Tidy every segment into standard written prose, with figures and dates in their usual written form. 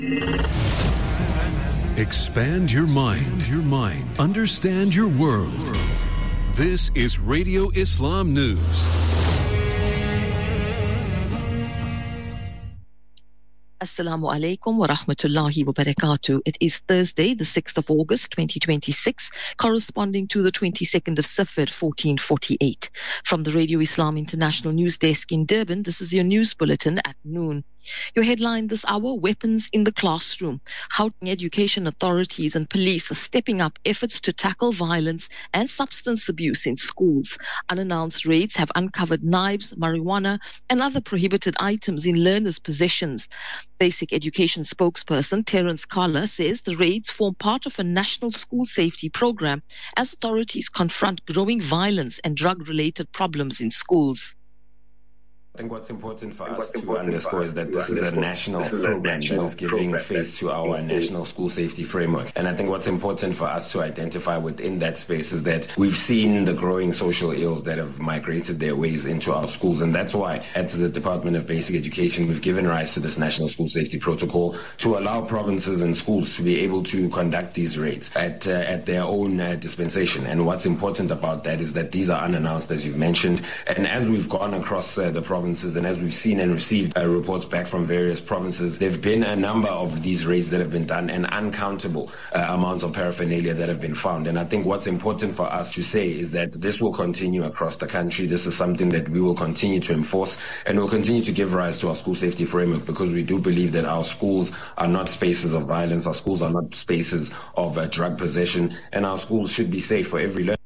Expand your mind. Understand your world. This is Radio Islam News. Assalamu alaikum wa rahmatullahi wa barakatuh. It is Thursday, the 6th of August, 2026, corresponding to the 22nd of Safar, 1448. From the Radio Islam International News Desk in Durban, this is your news bulletin at noon. Your headline this hour, weapons in the classroom. Gauteng education authorities and police are stepping up efforts to tackle violence and substance abuse in schools. Unannounced raids have uncovered knives, marijuana, and other prohibited items in learners' possessions. Basic Education spokesperson Terence Carla says the raids form part of a national school safety program as authorities confront growing violence and drug-related problems in schools. I think what's important for us to underscore is that this is a national program that is giving face to our national school safety framework. And I think what's important for us to identify within that space is that we've seen the growing social ills that have migrated their ways into our schools. And that's why at the Department of Basic Education, we've given rise to this National School Safety Protocol to allow provinces and schools to be able to conduct these raids at their own dispensation. And what's important about that is that these are unannounced, as you've mentioned. And as we've gone across the provinces, and as we've seen and received reports back from various provinces, there have been a number of these raids that have been done and uncountable amounts of paraphernalia that have been found. And I think what's important for us to say is that this will continue across the country. This is something that we will continue to enforce and will continue to give rise to our school safety framework, because we do believe that our schools are not spaces of violence, our schools are not spaces of drug possession, and our schools should be safe for every learner.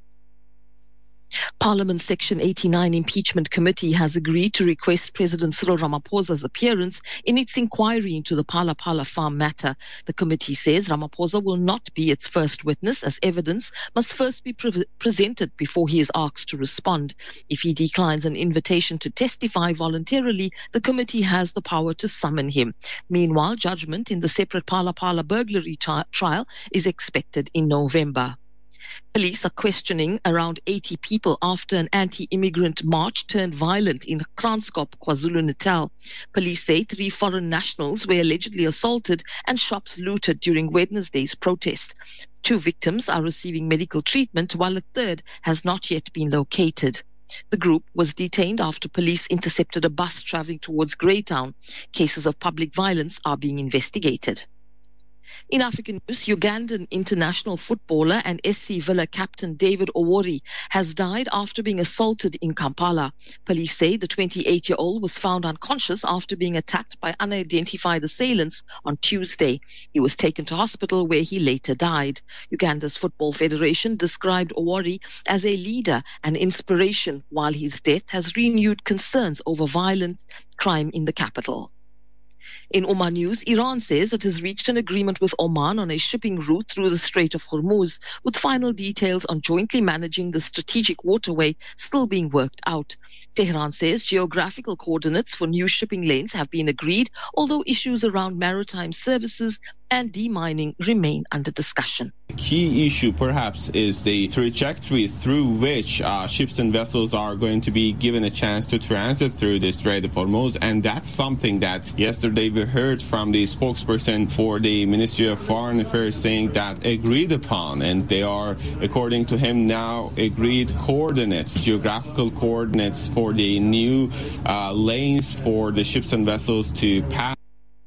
Parliament's Section 89 Impeachment Committee has agreed to request President Cyril Ramaphosa's appearance in its inquiry into the Phala Phala farm matter. The committee says Ramaphosa will not be its first witness, as evidence must first be presented before he is asked to respond. If he declines an invitation to testify voluntarily, the committee has the power to summon him. Meanwhile, judgment in the separate Phala Phala burglary trial is expected in November. Police are questioning around 80 people after an anti-immigrant march turned violent in Kranskop, KwaZulu-Natal. Police say 3 foreign nationals were allegedly assaulted and shops looted during Wednesday's protest. 2 victims are receiving medical treatment, while a third has not yet been located. The group was detained after police intercepted a bus traveling towards Greytown. Cases of public violence are being investigated. In African news, Ugandan international footballer and SC Villa captain David Owori has died after being assaulted in Kampala. Police say the 28-year-old was found unconscious after being attacked by unidentified assailants on Tuesday. He was taken to hospital where he later died. Uganda's Football Federation described Owori as a leader and inspiration, while his death has renewed concerns over violent crime in the capital. In Oman news, Iran says it has reached an agreement with Oman on a shipping route through the Strait of Hormuz, with final details on jointly managing the strategic waterway still being worked out. Tehran says geographical coordinates for new shipping lanes have been agreed, although issues around maritime services and demining remain under discussion. The key issue, perhaps, is the trajectory through which ships and vessels are going to be given a chance to transit through the Strait of Hormuz, and that's something that yesterday we heard from the spokesperson for the Ministry of Foreign Affairs saying that agreed upon, and they are, according to him now, agreed coordinates, geographical coordinates for the new lanes for the ships and vessels to pass.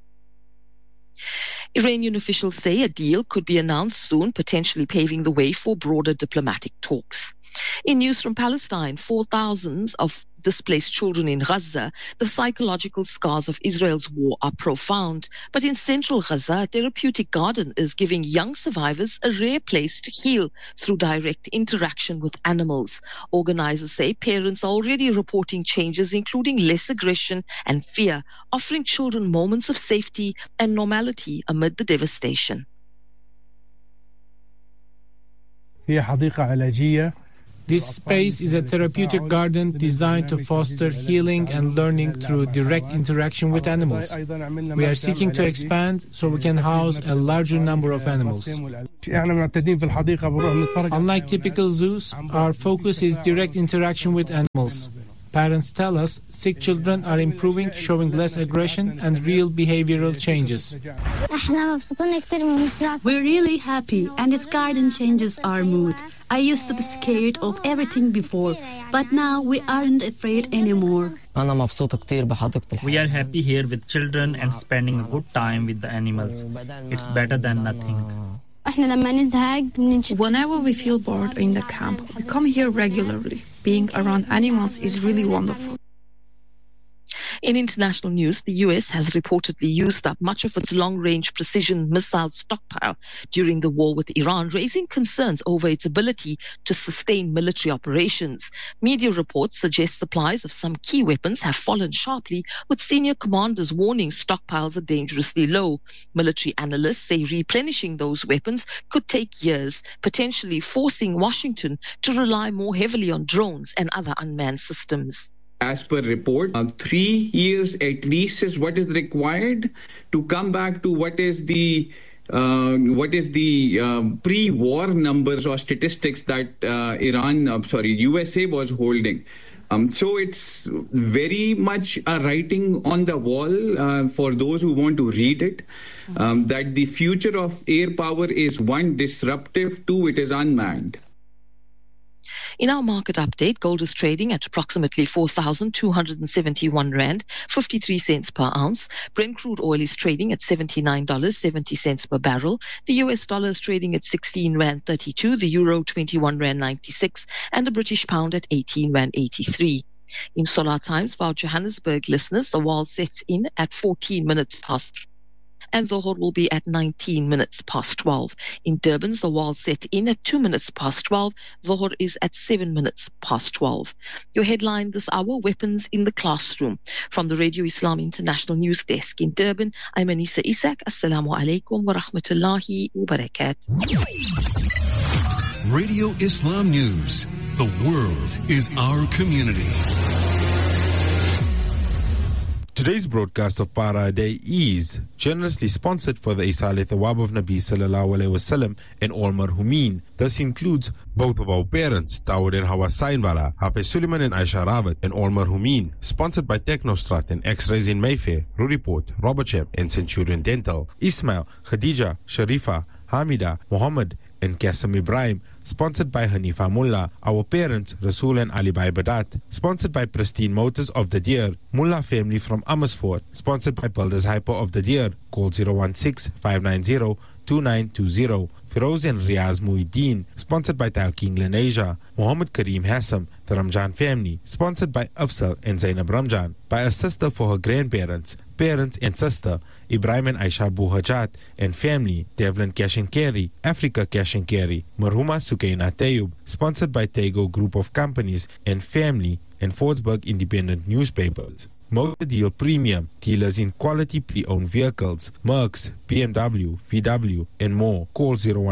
Iranian officials say a deal could be announced soon, potentially paving the way for broader diplomatic talks. In news from Palestine, 4,000 of displaced children in Gaza, the psychological scars of Israel's war are profound. But in central Gaza, a therapeutic garden is giving young survivors a rare place to heal through direct interaction with animals. Organizers say parents are already reporting changes, including less aggression and fear, offering children moments of safety and normality amid the devastation. This space is a therapeutic garden designed to foster healing and learning through direct interaction with animals. We are seeking to expand so we can house a larger number of animals. Unlike typical zoos, our focus is direct interaction with animals. Parents tell us sick children are improving, showing less aggression and real behavioral changes. We're really happy, and this garden changes our mood. I used to be scared of everything before, but now we aren't afraid anymore. We are happy here with children and spending a good time with the animals. It's better than nothing. Whenever we feel bored in the camp, we come here regularly. Being around animals is really wonderful. In international news, the US has reportedly used up much of its long-range precision missile stockpile during the war with Iran, raising concerns over its ability to sustain military operations. Media reports suggest supplies of some key weapons have fallen sharply, with senior commanders warning stockpiles are dangerously low. Military analysts say replenishing those weapons could take years, potentially forcing Washington to rely more heavily on drones and other unmanned systems. As per report, 3 years at least is what is required to come back to what is the pre-war numbers or statistics that USA was holding. So it's very much a writing on the wall for those who want to read it, that the future of air power is one, disruptive, two, it is unmanned. In our market update, gold is trading at approximately 4,271 Rand, 53 cents per ounce. Brent crude oil is trading at $79.70 per barrel. The US dollar is trading at 16 Rand 32, the euro 21 Rand 96, and the British pound at 18 Rand 83. In Solar Times, for our Johannesburg listeners, the wall sets in at 14 minutes past and Dhuhr will be at 19 minutes past 12. In Durban, the wall set in at 2 minutes past 12. Dhuhr is at 7 minutes past 12. Your headline this hour, weapons in the classroom. From the Radio Islam International News Desk in Durban, I'm Anisa Isak. Assalamu alaikum wa rahmatullahi wa barakatuh. Radio Islam News. The world is our community. Today's broadcast of Para Day is generously sponsored for the Isale Thawab of Nabi Sallallahu Alaihi Wasallam and all marhumin. This includes both of our parents, Dawood and Hawa Sainbala, Hafiz Suleiman and Aisha Rawat, and all marhumin. Sponsored by Technostrat and X-Rays in Mayfair, Ruriport, Robertsham and Centurion Dental. Ismail, Khadija, Sharifa, Hamida, Muhammad and Qasim Ibrahim. Sponsored by Hanifa Mullah, our parents, Rasul and Ali Bhai Badat. Sponsored by Pristine Motors of the Deer, Mullah family from Amersfoort. Sponsored by Builders Hyper of the Deer. Call 016-590-2920. Firoz and Riaz Muhyiddin. Sponsored by Talking Lenasia. Muhammad Kareem Hassam, the Ramjan family. Sponsored by Afsal and Zainab Ramjan. By a sister for her grandparents, parents and sister, Ibrahim and Aisha Buhajat and family, Devlin Cash and Carry, Africa Cash and Carry, Marhuma Sukaina Tayyub. Sponsored by Tego Group of Companies and family and Fordsburg Independent Newspapers. Motor Deal Premium, dealers in quality pre-owned vehicles, Mercs, BMW, VW and more. Call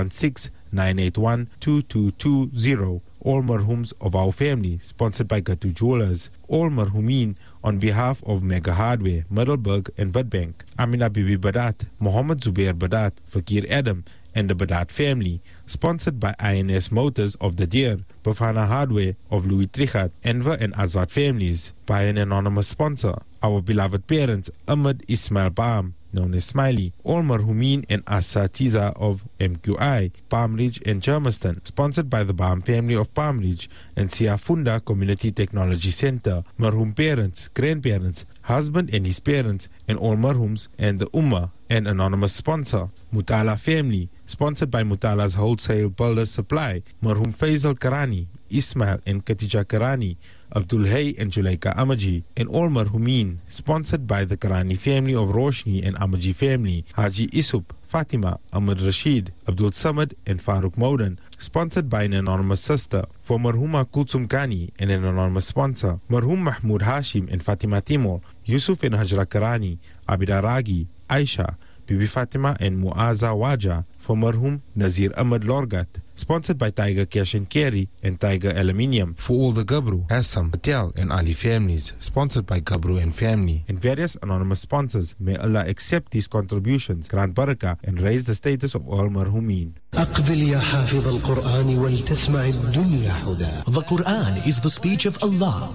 016-981-2220. All marhums of our family, sponsored by Gatu Jewelers. All marhumin on behalf of Mega Hardware, Middelburg and Budbank. Amina Bibi Badat, Muhammad Zubair Badat, Fakir Adam and the Badat family. Sponsored by INS Motors of the Deer, Bafana Hardware of Louis Trichat, Enver and Azad families. By an anonymous sponsor, our beloved parents, Ahmed Ismail Baam, known as Smiley, all marhumin and Asatiza of MQI, Palm Ridge and Germiston. Sponsored by the Baam family of Palm Ridge and Siafunda Community Technology Center. Marhum parents, grandparents, husband and his parents, and all marhums and the Ummah. An anonymous sponsor, Mutala family, sponsored by Mutala's Wholesale Builders Supply. Marhum Faisal Karani, Ismail and Katija Karani, Abdul Hay and Julaika Amaji, and all marhumin, sponsored by the Karani family of Roshni and Amaji family, Haji Isup, Fatima, Ahmad Rashid, Abdul Samad and Farooq Maudan. Sponsored by an anonymous sister, for Marhuma Kulsum Kani and an anonymous sponsor, Marhum Mahmoud Hashim and Fatima Timur, Yusuf and Hajra Karani, Abida Ragi, Aisha, Bibi Fatima and Muaza Waja. For Marhum Nazir Ahmad Lorgat. Sponsored by Tiger Cash and Carry and Tiger Aluminium. For all the Gabru, Hassam, Patel and Ali families. Sponsored by Gabru and family. And various anonymous sponsors. May Allah accept these contributions, grant barakah and raise the status of all marhumin. The Quran is the speech of Allah.